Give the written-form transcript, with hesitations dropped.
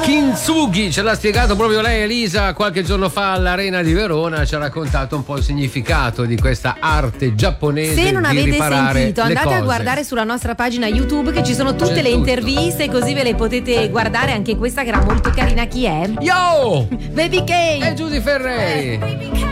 Kintsugi, ce l'ha spiegato proprio lei Elisa qualche giorno fa all'Arena di Verona, ci ha raccontato un po' il significato di questa arte giapponese. Se non di avete riparare sentito, le andate cose. a guardare sulla nostra pagina YouTube che ci sono tutte C'è le tutto. interviste, così ve le potete guardare. Anche questa che era molto carina. Chi è? Yo! Baby K. E Giusy Ferreri.